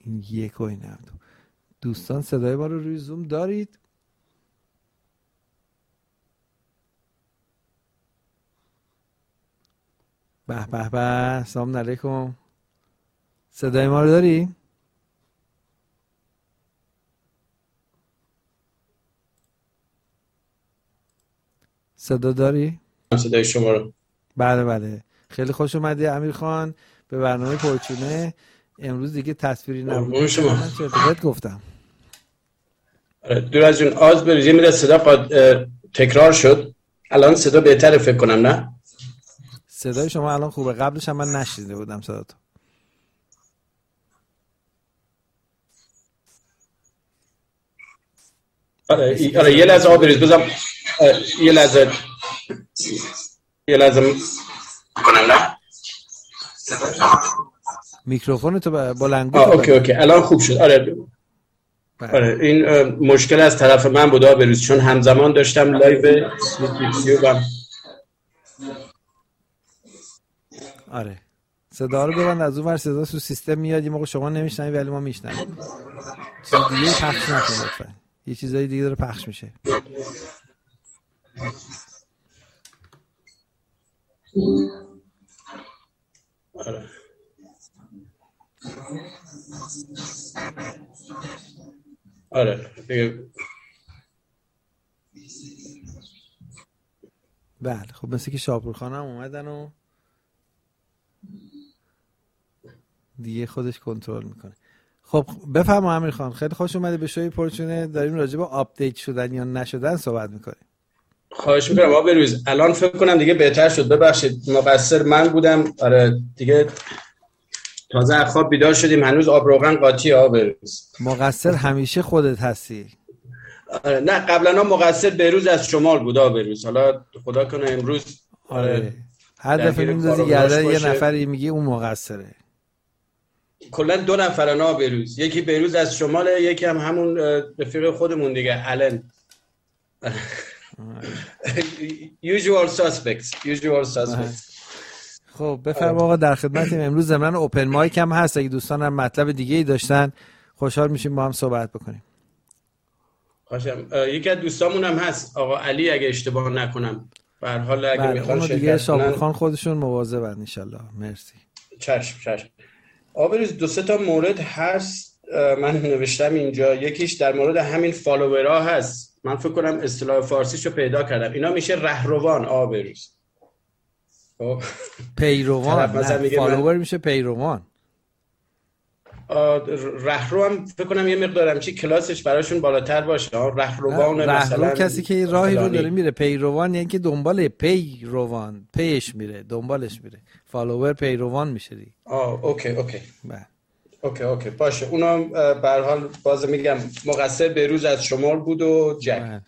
این 1 و این 2. دوستان صدای ما رو روی زوم دارید؟ به به به، سلام علیکم. صدای ما رو داری؟ صدا داری؟ صدای شما رو. بله بله، خیلی خوش اومدی امیر خان به برنامه پرچونه. امروز دیگه تصویری نبود. من چرت گفتم. دور از جون آز بریز یه میده صدا تکرار شد. الان صدا بهتره فکر کنم، نه؟ صدای شما الان خوبه، قبلش هم من نشنیده بودم صداتو. آره یه لحظه آب بریز بزنم. یه لحظه کنم، نه؟ میکروفون تو بلند گو. اوکی الان خوب شد. آره این مشکل از طرف من بود بروز، چون همزمان داشتم لایو یوتیوبم. آره صدا رو ببند از اون ور، صدا تو سیستم میاد، یه موقع شما نمیشنوی ولی ما میشنویم. چیز دیگه پخش نکن لطفا، یه چیزای دیگه داره پخش میشه. آره بله خب مثل که شاپورخان هم اومدن و دیگه خودش کنترل میکنه. خب بفرما امیر خان، خیلی خوش اومدی به شوی پرچونه. داریم راجع به آپدیت شدن یا نشدن صحبت میکنیم. خواهش میکنم آقا بروز. الان فکر کنم دیگه بهتر شد، ببخشید مقصر من بودم. آره دیگه تازه از خواب بیدار شدیم، هنوز آب روغن قاطی. آقا بروز مقصر همیشه خودت هستی. آره نه، قبلا مقصر بروز از شمال بود آقا بروز. حالا خدا کنه امروز آره هر دفعه میندازی گردن یه نفری میگی اون مقصره. کلا 2 نفرن آقا بروز، یکی بروز از شماله، یکی هم همون رفیق خودمون دیگه الن. usual suspects. خب بفرما آقا، در خدمتیم. امروز ضمن اوپن مایک هم هست، اگه دوستان هم مطلب دیگه ای داشتن خوشحال میشیم با هم صحبت بکنیم. خوشم. یکی از دوستامون هم هست آقا علی اگه اشتباه نکنم. به هر حال اگه میخوان شرکت دیگه شاپورخان خودشون مواظبن ان شاء الله. مرسی. چشم. آقا بروز 2-3 تا مورد هست من نوشتم اینجا. یکیش در مورد همین فالوورها هست. من فکر کنم اصطلاح فارسیشو پیدا کردم. اینا میشه رهروان آقا بروز. پیروان، نه فالوور میشه پیروان. رهرو هم فکر کنم یه مقدارم چی کلاسش براشون بالاتر باشه. رهروان مثلا کسی که راهی رو داره میره. پیروان یعنی که دنبال پیروان، پیش میره، دنبالش میره. فالوور پیروان میشه دی. اوکی بله اوکی باشه. اونم به هر حال باز میگم مقصر بروز از شمال بود و جک.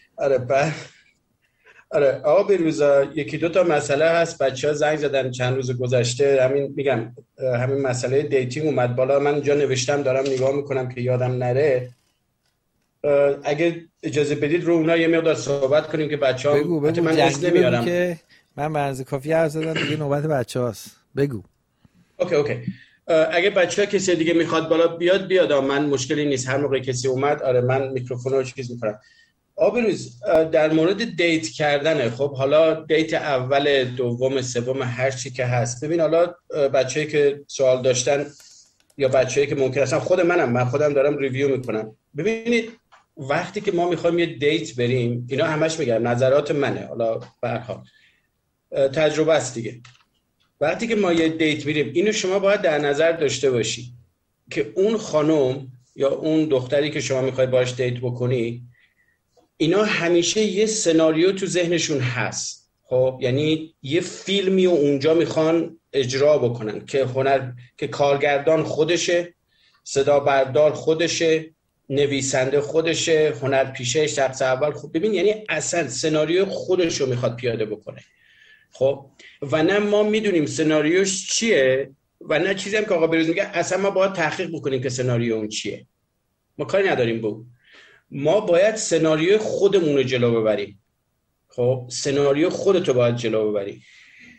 آره آقا بروز 1-2 تا مسئله هست. بچه‌ها زنگ زدن چند روز گذشته، همین میگم همین مسئله دیتینگ اومد بالا. من اینجا نوشتم دارم نگاه میکنم که یادم نره. اگه اجازه بدید رو اونها یه مقدار صحبت کنیم که بچه‌ها بگو من اسم نمیارم که من برنامه کافی حرف زدم دیگه، نوبت بچه‌هاست. بگو. اوکی. اگه بچه‌ها کسی دیگه میخواد بالا بیاد من مشکلی نیست. هر موقع کسی اومد آره من میکروفون رو چیز میکنم. آبروز در مورد دیت کردنه. خب حالا دیت اول، دوم، سوم، هر چی که هست. ببین حالا بچه‌ای که سوال داشتن یا بچه‌ای که ممکن اصلا من خودم دارم ریویو میکنم. ببینید وقتی که ما میخوایم یه دیت بریم، اینا همش میگم نظرات منه، حالا به هر حال تجربه است دیگه. وقتی که ما یه دیت میریم، اینو شما باید در نظر داشته باشی که اون خانم یا اون دختری که شما میخوای باش دیت بکنی، اینا همیشه یه سناریو تو ذهنشون هست. خب یعنی یه فیلمی و اونجا میخوان اجرا بکنن که کارگردان خودشه، صدا بردار خودشه، نویسنده خودشه، هنرپیشه شخص اول. خب ببین یعنی اصلا سناریو خودشو میخواد پیاده بکنه. خب و نه ما میدونیم سناریوش چیه و نه چیزی هم که آقا بروز میگه اصلا ما باید تحقیق بکنیم که سناریو اون چیه. ما کاری نداریم با ما باید سناریو خودمون رو جلو ببریم. خب سناریو خودتو باید جلو ببری.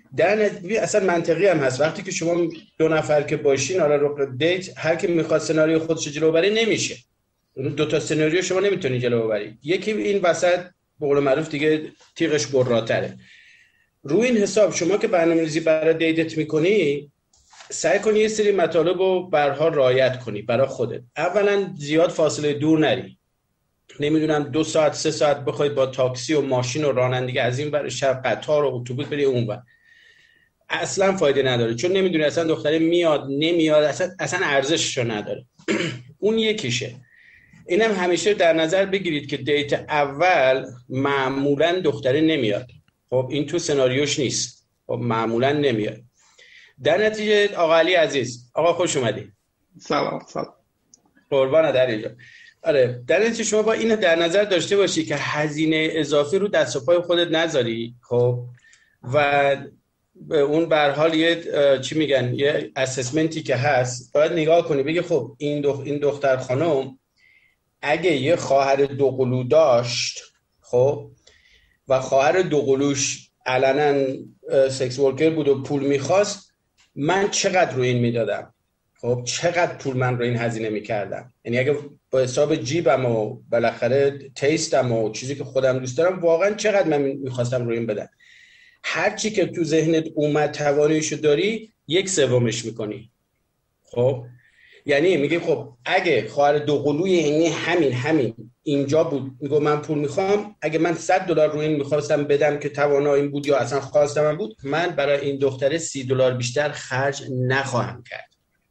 اصلا منطقی هم هست وقتی که شما 2 نفر که باشین آره رو دیت، هر کی میخواد سناریو خودش جلو ببره نمیشه. 2 تا سناریو شما نمیتونی جلو ببری. یکی این وسط به قول معروف دیگه تیغش براتره. روی این حساب شما که برنامه‌ریزی برای دیتت میکنی، سعی کنی یه سری مطالب رو برها رعایت کنی برای خودت. اولا زیاد فاصله دور نری. نمیدونم 2 ساعت 3 ساعت بخواید با تاکسی و ماشین و رانندگی از این ور شهر قطار و اتوبوس بری اون ور، اصلا فایده نداره، چون نمیدونی اصلا دختره میاد نمیاد، اصلا ارزشش رو نداره. اون یکیشه. اینم همیشه در نظر بگیرید که دیت اول معمولا دختره نمیاد. خب این تو سناریوش نیست. خب معمولا نمیاد. در نتیجه آقا علی عزیز، آقا خوش اومدی. سلام. قربانت علی جان. آره، در نتیجه شما با این در نظر داشته باشی که هزینه اضافی رو دست و پای خودت نذاری. خب و اون به هر حال یه چی میگن یه اسسمنتی که هست باید نگاه کنی، بگی خب این دختر خانم اگه یه خواهر 2 قلو داشت، خب و خواهر 2 قلوش علنا سکس ورکر بود و پول میخواست، من چقدر رو این میدادم؟ خب چقدر پول من رو این هزینه میکردم؟ یعنی اگه با حساب جیبم و بالاخره تیستم و چیزی که خودم دوست دارم، واقعا چقدر من میخواستم رو این بدم. هر چی که تو ذهنت اومد تواناییشو داری 1/3 میکنی. خب یعنی میگی خب اگه خواهر 2 قلوی یعنی همین اینجا بود، میگم من پول میخوام، اگه من $100 رو این میخواستم بدم که تواناییم بود یا اصلا خواستم بود، من برای این دختره $30 بیشتر خرج نخواهم کرد.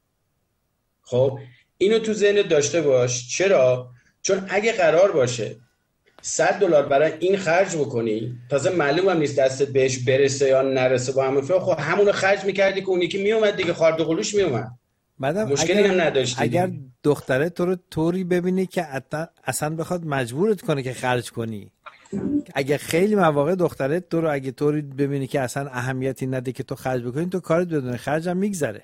خب اینو تو ذهنت داشته باش. چرا؟ چون اگه قرار باشه $100 برای این خرج بکنی، تازه معلوم هم نیست دستت بهش برسه یا نرسه، با همون خب همونو خرج میکردی که اون یکی میومد دیگه، خواهر 2 قلوش میومد، مشکلی هم نداشتی. اگر دختره تو رو طوری ببینی که اصلا بخواد مجبورت کنه که خرج کنی، اگه خیلی مواقع دختره تو رو اگه طوری ببینی که اصلا اهمیتی نده که تو خرج بکنی، تو کارت بدون خرج هم میگذره.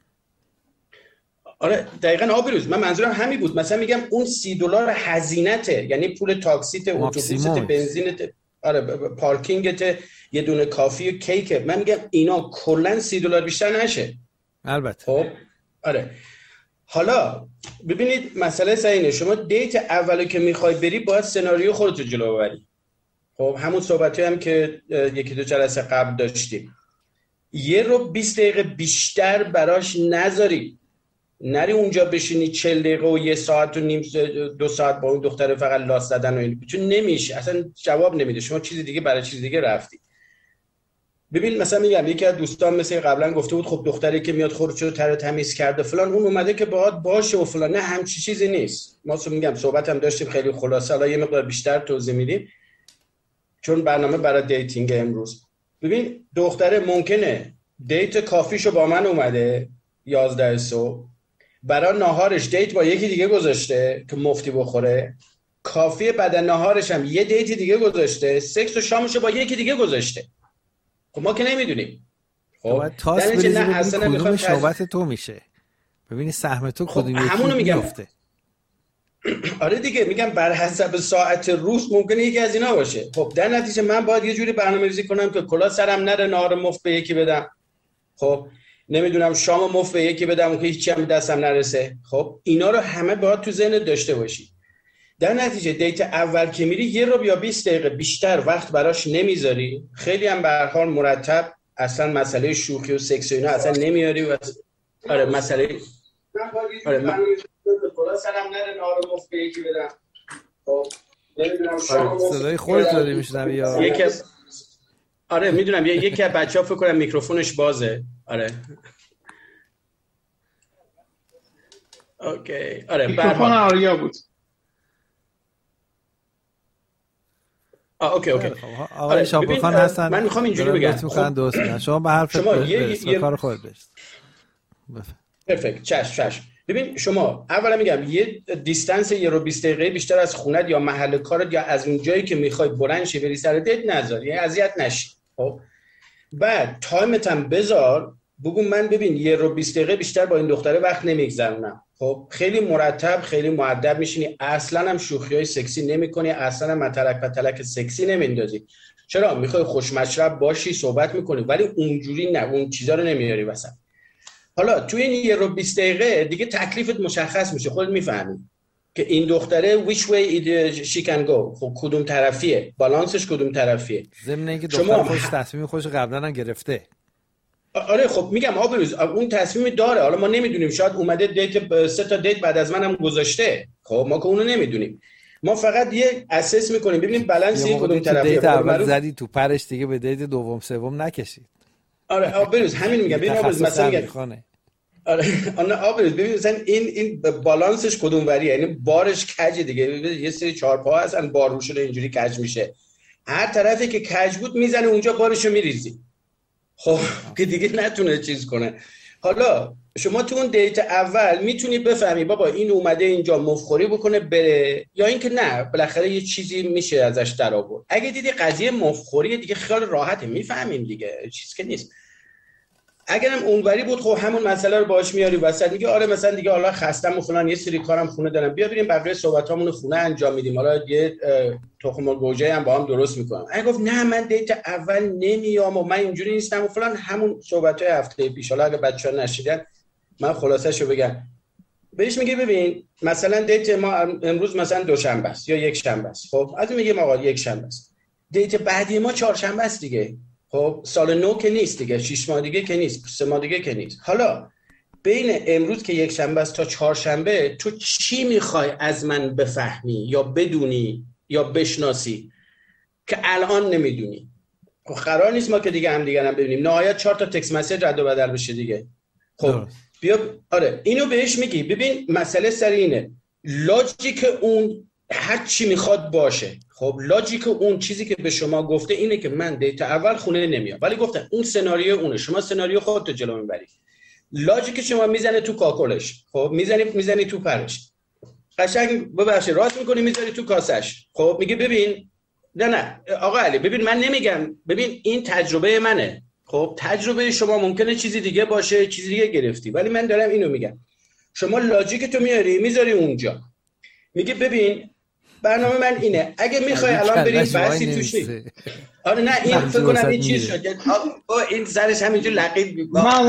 آره دقیقاً آبروز، من منظورم همین بود. مثلا میگم اون $30 هزینته، یعنی پول تاکسیت، اتوبوست، بنزینت، آره پارکینگت، یه دونه کافی و کیک. من میگم اینا کلا $30 بیشتر نشه. البته. خب آره. حالا ببینید مسئله اینه، شما دیت اولو که میخوای بری باید سناریو خودت رو جلو ببری. خب همون صحبتی هم که 1-2 جلسه قبل داشتیم، 20 دقیقه بیشتر براش نذاری. نری اونجا بشینی 40 دقیقه و 1 ساعت و نیم 2 ساعت با اون دختره فقط لاس زدن و این، چون نمیشه، اصلا جواب نمیده. شما چیز دیگه برای چیز دیگه رفتی. ببین مثلا میگم یکی از دوستان مثلا قبلا گفته بود خب دختری که میاد خودشو تر تمیز کرده فلان، اون اومده که باهات باشه و فلان. نه همچی چیزی نیست. ما میگم صحبت هم داشتیم خیلی خلاصه، حالا یه مقدار بیشتر توضیح میدیم چون برنامه برای دیتینگ امروز. ببین دختره ممکنه دیت کافیشو با من اومده 11 صبح، برای ناهارش دیت با یکی دیگه گذاشته که مفتی بخوره، کافی بعد ناهارش هم یه دیت دیگه گذاشته، سکس و شامشو با یکی دیگه گذاشته. خب ما که نمیدونیم. خب تاس بریزی ببینی کدوم شعبت تو میشه، ببینی سهم تو کدوم یکی میفته. آره دیگه، میگم بر حسب ساعت روز ممکنه یکی از اینا باشه. خب در نتیجه من باید یه جوری برنامه‌ریزی کنم که کلا سرم نره، نهار مفت به یکی بدم، خب نمیدونم شام مفت به یکی بدم که هیچی هم دستم نرسه. خب اینا رو همه باید تو ذهنت داشته باشی. در نتیجه دیت اول که میری 1 یا 20 دقیقه بیشتر وقت براش نمیذاری، خیلی هم به هر حال مرتب، اصلا مسئله شوخی و سکس و اینا اصلا نمیاری و آره مسئله من کلا سرم نره نهار مفت به یکی بدم. خب نمیدونم شام مفت. صدای خودت داری میشنم یا آره میدونم یکی از بچه‌ها فکر کنم میکروفونش بازه. آره اوکی. آره میکروفون آریا بود. اوکی. آقای شاپورخان هستن. من میخوام اینجوری بگم خب شما به حرف به کار خودت برس. پرفکت. چش. ببین شما اولا میگم یه دیستنس 20 دقیقه بیشتر از خونت یا محل کارت یا از اون جایی که میخوای بلند شی بری سر دیت نذار، یعنی اذیت نشی. خب بعد تایمت هم بذار، بگو من ببین 20 دقیقه بیشتر با این دختره وقت نمیگذرونم. خب خیلی مرتب، خیلی مؤدب میشینی، اصلا هم شوخیای سکسی نمیکنی، اصلا هم متلک سکسی نمیندازی. چرا میخوای خوشمشرب باشی صحبت میکنی، ولی اونجوری نه، اون چیزا رو نمیاری وسط. حالا تو این 1 رو 20 دقیقه دیگه تکلیفت مشخص میشه، خودت میفهمی که این دختره which way she can go، خب کدوم طرفیه، بالانسش کدوم طرفیه. ضمن اینکه دختر خودش تصمیم خودش قبلا هم گرفته. آره خب میگم آبروز اون تصمیم داره، حالا ما نمیدونیم، شاید اومده دیت 3 تا دیت بعد از منم گذاشته، خب ما که اونو نمیدونیم، ما فقط یه اسس میکنیم ببینیم بالانس کدوم طرفیه. دیت اول زدی تو پرش دیگه به دیت دوم سوم نکشید. آره آبروز همین میگم، ببین آبروز مثلا میگم آره آبروز ببین مثلا این بالانسش کدوم وریه، یعنی بارش کج دیگه، یه سری چهارپا هستن بار روش اینجوری کج میشه، هر طرفی که کج بود میزنه اونجا بارشو میریزی، خب که دیگه نتونه چیز کنه. حالا شما تو اون دیت اول میتونی بفهمی بابا این اومده اینجا مفخوری بکنه بره، یا اینکه نه بالاخره یه چیزی میشه ازش در آورد. اگه دیدی قضیه مفخوریه دیگه خیال راحته، میفهمیم دیگه، چیز که نیست. اگرم اونوری بود خب همون مسئله رو باهاش میاری وسط، میگه آره مثلا دیگه حالا خستم و فلان، یه سری کارم خونه دارم، بیا بریم بقیه صحبتامون خونه انجام میدیم، حالا یه تخم مرغ گوجه هم با هم درست میکنم. اگه گفت نه من دیت اول نمیام و من اینجوری نیستم و فلان، همون صحبتای هفته پیش، حالا اگه بچه‌ها نشیدن من خلاصه‌شو بگم، بهش میگه ببین مثلا دیت ما امروز مثلا دوشنبه است یا یک شنبه است، خب از میگه آقا یک شنبه است، دیت بعدی ما چهارشنبه است دیگه، خب سال نو که نیست دیگه، 6 ماه دیگه که نیست، 3 ماه دیگه که نیست. حالا بین امروز که یک شنبه است تا چهارشنبه تو چی میخوای از من بفهمی یا بدونی یا بشناسی که الان نمیدونی؟ خب قرار نیست ما که دیگه هم دیگه هم ببینیم، نهایت 4 تا تکست مسیج رد و بدل بشه دیگه. خب بیا آره اینو بهش میگی ببین مسئله سر اینه، لاجیک اون هر چی میخواد باشه، خب لاجیک اون چیزی که به شما گفته اینه که من دیت اول خونه نمیام، ولی گفتن اون سناریو اونه، شما سناریو خودت جلو میبری، لاجیک شما میزنه تو کاکلش، خب میزنی تو پرش، قشنگ ببخشید راست میکنی میذاری تو کاسش، خب میگه ببین نه آقا علی ببین من نمیگم، ببین این تجربه منه، خب تجربه شما ممکنه چیزی دیگه باشه، چیزی دیگه گرفتی، ولی من دارم اینو میگم، شما لاجیک تو میذاری اونجا، میگه ببین برنامه من اینه، اگه میخوای الان بریم بحثی توش نیست. آره نه این فکر کنم این چیز شد، این سرش همینجور لقید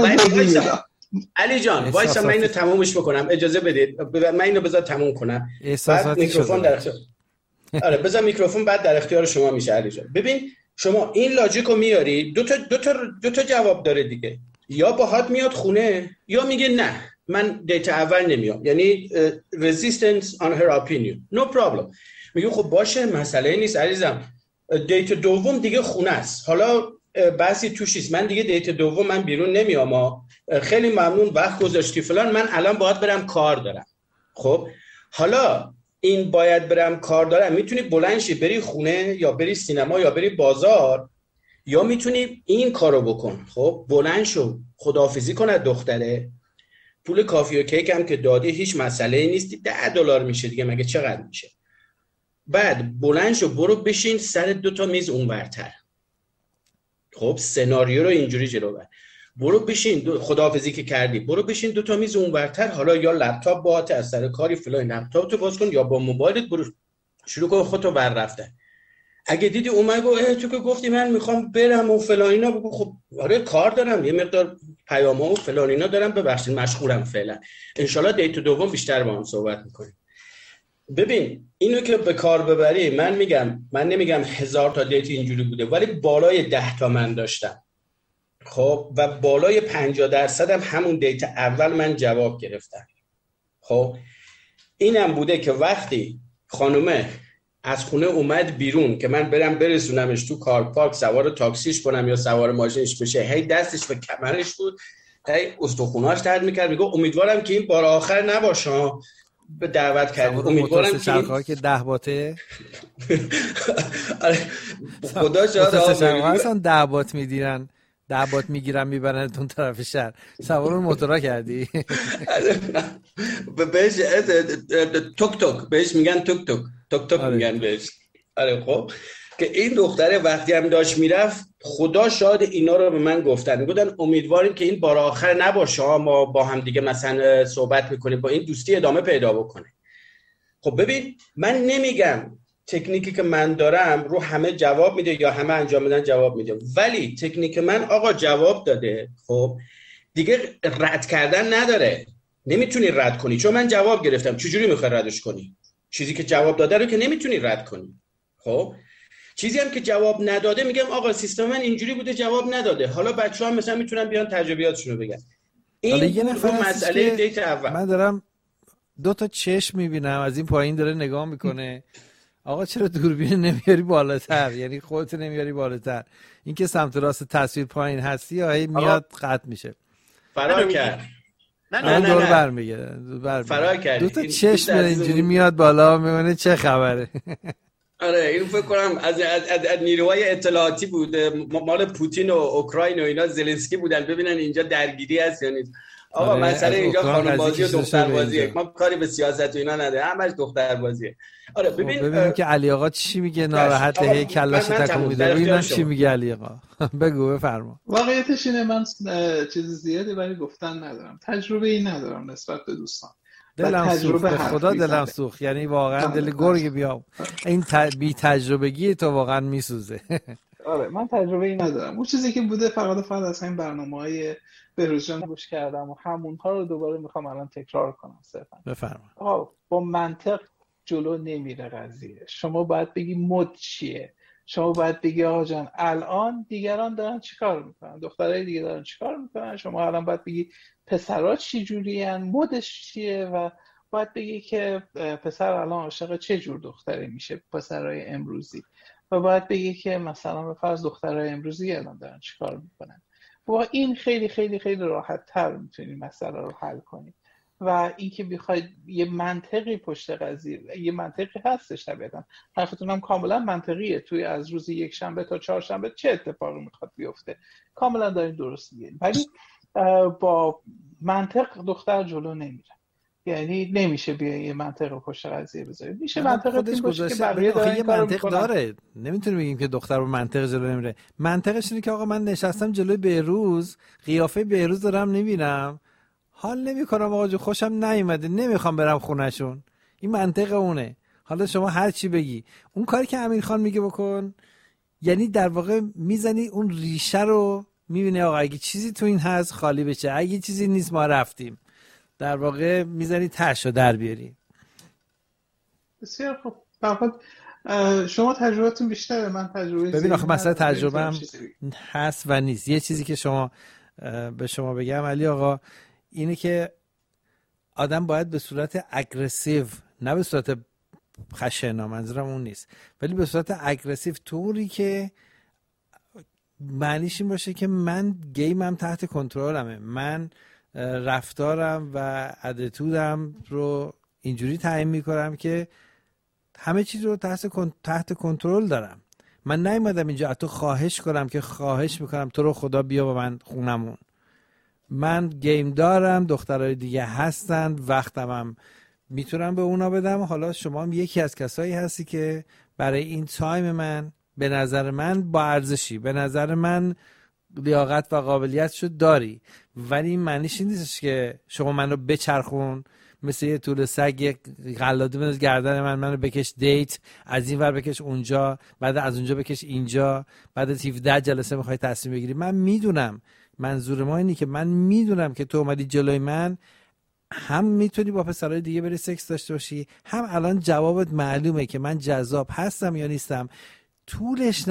علی جان وایسا من اینو تمومش بکنم، اجازه بدید من اینو بذار تموم کنم، بعد میکروفون در اختیار آره بذار میکروفون بعد در اختیار شما میشه. علی جان ببین شما این لاجیکو میاری، دو تا جواب داره دیگه، یا باهات میاد خونه یا میگه نه من دیت اول نمیام، یعنی resistance on her opinion no problem. میگه خب باشه مسئله نیست عزیزم، دیت دوم دیگه خونه است، حالا بحثی توش نیست، من دیگه دیت دوم من بیرون نمیام، خیلی ممنون وقت گذاشتی فلان، من الان باید برم کار دارم. خب حالا این باید برم کار دارم، میتونی بلند شی بری خونه یا بری سینما یا بری بازار، یا میتونی این کارو بکن، خب بلند شو خداحافظی کن از دختره، پول کافی و کیک هم که دادی هیچ مسئله نیستی، $10 میشه دیگه، مگه چقدر میشه؟ بعد بلند شو برو بشین سر 2 تا میز اونورتر، خب سناریو رو اینجوری جلو بر، برو بشین خداحافظی که کردی برو بشین 2 تا میز اونورتر، حالا یا لپتاپ باهات از سر کاری فلان لپتاپتو باز کن یا با موبایلت برو شروع کن خودتو ور رفتن. اگه دیدی اومد گفت تو که گفتی من میخوام برم و فلان اینا، بگو خب آره کار دارم، یه مقدار پیام‌ها و فلان اینا دارم، ببخشید مشغولم فعلا، انشالله دیت دوم بیشتر با هم صحبت میکنیم. ببین اینو که به کار ببری، من نمیگم 1000 تا دیت اینجوری بوده، ولی بالای 10 تا من داشتم، خب و بالای 50% هم همون دیت اول من جواب گرفتم. خب اینم بوده که وقتی خانومه از خونه اومد بیرون که من برم برسونمش تو کار پارک، سوار تاکسیش کنم یا سوار ماشینش بشه، هی دستش به کمرش بود، هی استخوناش درد میکرد، میگه امیدوارم که این بار آخر نباشه، به دعوت کرد امیدوارم که که 10 باته خدا شاید اصلا 10 بات میدیرن، 10 بات میگیرن میبرن اون طرف شهر، سوار اون موتورا کردی؟ بهش توک توک بهش میگن، توک توک میگن بهش. آره خب که این دختره وقتی هم داشت میرفت، خدا شاید اینا رو به من گفتن امیدواریم که این بار آخر نباشه، ما با هم دیگه مثلا صحبت میکنیم، با این دوستی ادامه پیدا بکنه. خب ببین من نمیگم تکنیکی که من دارم رو همه جواب میده یا همه انجام میدن جواب میده، ولی تکنیک من آقا جواب داده، خب دیگه رد کردن نداره، نمیتونی رد کنی چون من جواب گرفتم. چجوری میخوای ردش کنی؟ چیزی که جواب داده رو که نمیتونی رد کنی. خب چیزی هم که جواب نداده میگم آقا سیستم من اینجوری بوده جواب نداده. حالا بچه‌ها مثلا میتونن بیان تجربیاتشون رو بگن. این یه نفر مسئله دیت اول. من دارم 2 تا چشم میبینم از این پایین داره نگاه میکنه. آقا چرا دوربین نمیاری بالاتر؟ یعنی خودت نمیاری بالاتر؟ این که سمت راست تصویر پایین هستی یا میاد قطع میشه؟ فرار کرد. نه دور برمیگه. فرار کرد. 2 تا چشم اینجوری میاد بالا میونه چه خبره؟ آره اینو فکر کنم از نیروهای اطلاعاتی بوده، مال پوتین و اوکراین و اینا، زلنسکی بودن ببینن اینجا درگیری هست یا نیست. آقا مسئله اینجا خانم بازی و دختر بازیه، ما کاری به سیاست و اینا نداره، همش دختر بازیه. آره ببینیم که علی آقا چی میگه، ناراحته هی کلاشو تکون میده. ببینم چی میگه علی آقا. بگو بفرما. واقعیتش اینه من چیز زیادی برای گفتن ندارم، تجربه ای ندارم نسبت به دوستان. دلم سوخت به خدا، دلم سوخت، یعنی واقعا دل گرگ بیام. این بی تجربگی تو واقعا میسوزه. آره من تجربه ای ندارم. اون چیزی که بوده فقط از این برنامه‌های بهروز جان گوش کردم و همونها رو دوباره میخوام الان تکرار کنم. صرفا بفرما. با منطق جلو نمیره قضیه. شما باید بگی مد چیه، شما باید بگی آقا جان الان دیگران دارن چیکار میکنن، دخترای دیگه دارن چیکار میکنن، شما الان باید بگی پسرها چی جورین، مدش چیه، و باید بگی که پسر الان عاشق چه جور دختری میشه، پسرای امروزی، و باید بگی که مثلا به فرض دخترای امروزی الان دارن چیکار میکنن. با این خیلی خیلی خیلی راحت تر میتونی مسئله رو حل کنی. و اینکه بخواید یه منطقی پشت قضیه، یه منطقی هستش طبیعتا، حرفتون هم کاملا منطقیه، توی از روز یک شنبه تا چهارشنبه چه اتفاقی میخواد بیفته، کاملا دارین درست میگین، ولی با منطق دختر جلو نمیره. یعنی نمیشه بیا یه منطق رو پشت قضیه بذارید. میشه منطق این باشه که بقیه دارن یه منطق داره، نمیتونیم بگیم که دختر با منطق جلو نمیره. منطقش اینه که آقا من نشستم جلوی بهروز، قیافه بهروز دارم نمیبینم، حال نمیکنم آقا جو، خوشم نیومده، نمیخوام برم خونهشون. این منطق اونه. حالا شما هر چی بگی، اون کاری که امیر خان میگه بکن، یعنی در واقع میزنی اون ریشه رو، میبینی آقا اگه چیزی تو این هست خالی بشه، اگه چیزی نیست ما رفتیم. در واقع میزنی تهش رو در بیاری. بسیار خوب. شما تجربتون بیشتره، من تجربه ببین آخه مسئله تجربه هم هست و نیست. یه چیزی که به شما بگم علی آقا اینه که آدم باید به صورت اگریسیو، نه به صورت خشنه، منظورم اون نیست، ولی به صورت اگریسیو، طوری که معنیش این باشه که من گیمم تحت کنترلمه، من رفتارم و اتیتودم رو اینجوری تعیین میکنم که همه چیز رو تحت کنترل دارم. من نیومدم اینجا از تو خواهش کنم که خواهش میکنم تو رو خدا بیا با من خونمون. من گیم دارم، دخترای دیگه هستن، وقتمم میتونم به اونا بدم. حالا شما هم یکی از کسایی هستی که برای این تایم من، به نظر من با ارزشی، به نظر من لیاقت و قابلیتشو داری، ولی این معنیش این نیستش که شما منو بچرخون مثل یه طول سگ، یک قلاده بنداز گردن منو بکش دیت، از این ور بکش اونجا، بعد از اونجا بکش اینجا، بعد از 17 جلسه میخوای تصمیم بگیری. من میدونم، منظور ما اینه که من میدونم که تو اومدی جلوی من، هم میتونی با پسرای دیگه بری سکس داشته باشی، هم الان جوابت معلومه که من جذاب هستم یا نیستم. طولش